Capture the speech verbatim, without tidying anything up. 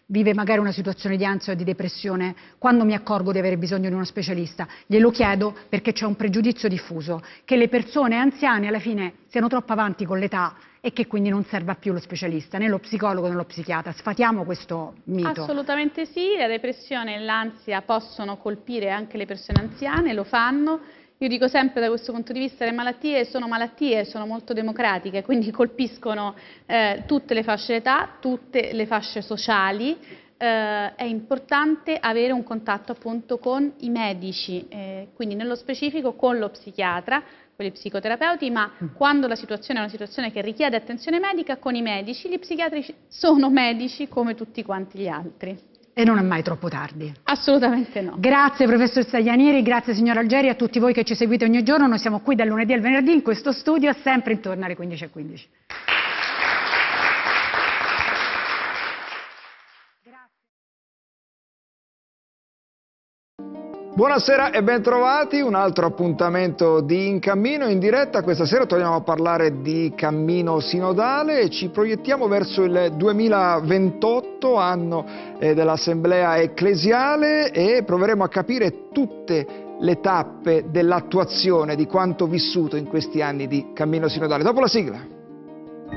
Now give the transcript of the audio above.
vive magari una situazione di ansia o di depressione, quando mi accorgo di avere bisogno di uno specialista? Glielo chiedo perché c'è un pregiudizio diffuso, che le persone anziane alla fine siano troppo avanti con l'età e che quindi non serva più lo specialista, né lo psicologo né lo psichiatra. Sfatiamo questo mito. Assolutamente sì, la depressione e l'ansia possono colpire anche le persone anziane, lo fanno. Io dico sempre da questo punto di vista le malattie sono malattie, sono molto democratiche, quindi colpiscono eh, tutte le fasce d'età, tutte le fasce sociali. Eh, è importante avere un contatto appunto con i medici, eh, quindi nello specifico con lo psichiatra, con gli psicoterapeuti, ma quando la situazione è una situazione che richiede attenzione medica, con i medici. Gli psichiatri sono medici come tutti quanti gli altri. E non è mai troppo tardi. Assolutamente no. Grazie professoressa Ianieri, grazie signora Algeri, a tutti voi che ci seguite ogni giorno. Noi siamo qui dal lunedì al venerdì in questo studio, sempre intorno alle quindici e quindici. Buonasera e bentrovati, un altro appuntamento di In Cammino in diretta. Questa sera torniamo a parlare di cammino sinodale e ci proiettiamo verso il duemilaventotto, anno eh, dell'Assemblea Ecclesiale, e proveremo a capire tutte le tappe dell'attuazione di quanto vissuto in questi anni di cammino sinodale. Dopo la sigla.